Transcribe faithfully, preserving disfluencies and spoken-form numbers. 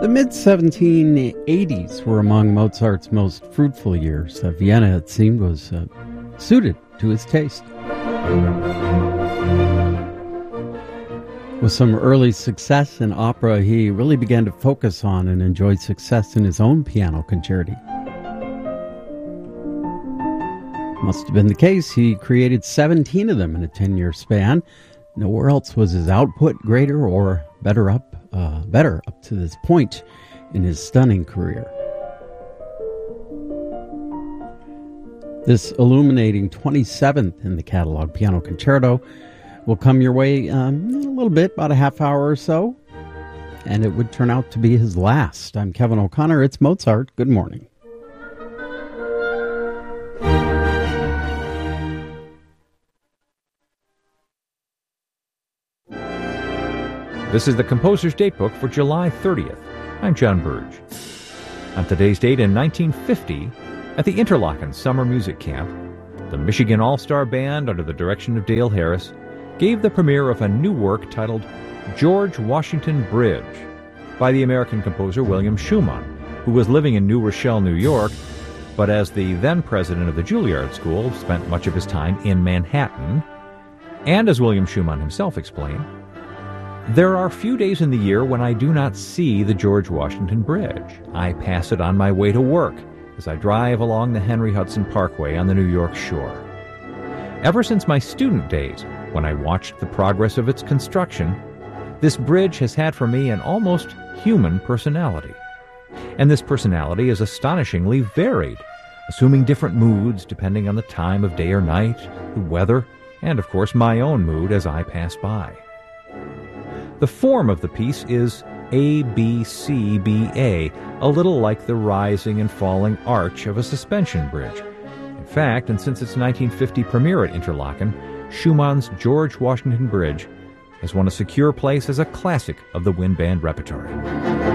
The mid seventeen eighties were among Mozart's most fruitful years. Uh, Vienna, it seemed, was uh, suited to his taste. With some early success in opera, he really began to focus on and enjoy success in his own piano concerti. Must have been the case. He created seventeen of them in a ten-year span. Nowhere else was his output greater or better up, uh, better up to this point in his stunning career. This illuminating twenty-seventh in the catalog piano concerto will come your way um, in a little bit, about a half hour or so, and it would turn out to be his last. I'm Kevin O'Connor. It's Mozart. Good morning. This is the Composer's Datebook for July thirtieth. I'm John Burge. On today's date in nineteen fifty, at the Interlochen Summer Music Camp, the Michigan All-Star Band, under the direction of Dale Harris, gave the premiere of a new work titled George Washington Bridge by the American composer William Schumann, who was living in New Rochelle, New York, but as the then president of the Juilliard School, spent much of his time in Manhattan. And as William Schumann himself explained, there are few days in the year when I do not see the George Washington Bridge. I pass it on my way to work as I drive along the Henry Hudson Parkway on the New York shore. Ever since my student days, when I watched the progress of its construction, this bridge has had for me an almost human personality. And this personality is astonishingly varied, assuming different moods depending on the time of day or night, the weather, and of course my own mood as I pass by. The form of the piece is A B C B A, a little like the rising and falling arch of a suspension bridge. In fact, and since its nineteen fifty premiere at Interlochen, Schumann's George Washington Bridge has won a secure place as a classic of the wind band repertory.